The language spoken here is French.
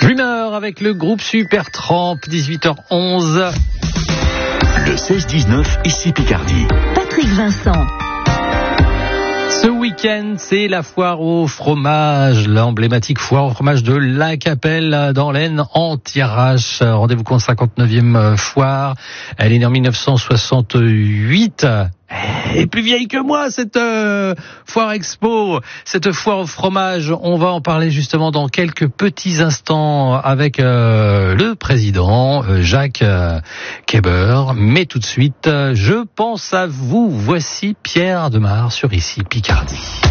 Dreamer avec le groupe Supertramp, 18h11. Le 16-19, ici Picardie. Patrick Vincent. Ce week-end, c'est la foire au fromage, l'emblématique foire au fromage de La Capelle dans l'Aisne en Thiérache. Rendez-vous compte, 59e foire. Elle est née en 1968. Elle est plus vieille que moi, cette foire expo, cette foire au fromage. On va en parler justement dans quelques petits instants avec le président Jacques Keber. Mais tout de suite, je pense à vous. Voici Pierre Demar sur Ici Picardie.